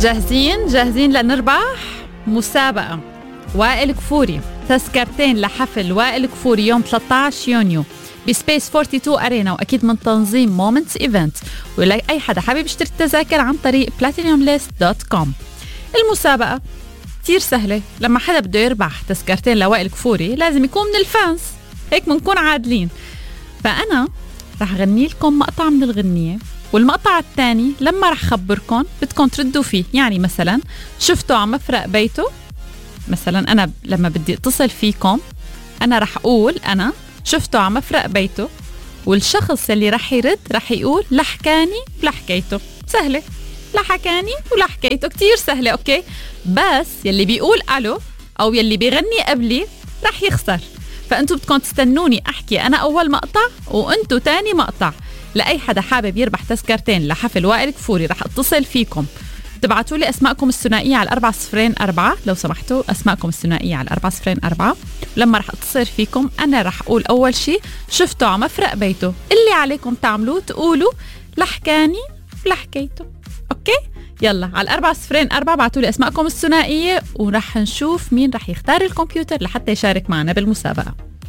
جاهزين لنربح مسابقة وائل كفوري، تذكرتين لحفل وائل كفوري يوم 13 يونيو بسبيس 42 أرينا، وأكيد من تنظيم مومنتس إيفنت. ولا أي حدا حابب يشتري التذاكر عن طريق platinumlist.com. المسابقة كتير سهلة، لما حدا بده يربح تذكرتين لوائل كفوري لازم يكون من الفانس، هيك منكون عادلين. فأنا رح غني لكم مقطع من الغنية، والمقطع الثاني لما رح خبركم بدكم تردوا فيه. يعني مثلا شفتوا عم مفرق بيته، مثلا أنا لما بدي اتصل فيكم أنا رح أقول أنا شفتوا عم مفرق بيته، والشخص اللي رح يرد رح يقول لحكاني ولحكيته. سهلة، لحكاني ولحكيته، كتير سهلة. أوكي، بس يلي بيقول ألو أو يلي بيغني قبلي رح يخسر. فأنتوا بدكم تستنوني أحكي أنا أول مقطع وأنتوا تاني مقطع. لأي حدا حابب يربح تذكرتين لحفل وائل كفوري رح اتصل فيكم، تبعتوا لي أسماءكم الثنائية على 404 لو سمحتوا، أسماءكم الثنائية على 404. لما رح اتصل فيكم أنا رح أقول أول شي شفتوا عم مفرق بيته، اللي عليكم تعملوه تقولوا لحكاني ولحكيته. أوكي، يلا على 404 بعتوا لي أسماءكم الثنائية، ورح نشوف مين رح يختار الكمبيوتر لحتى يشارك معنا بالمسابقة.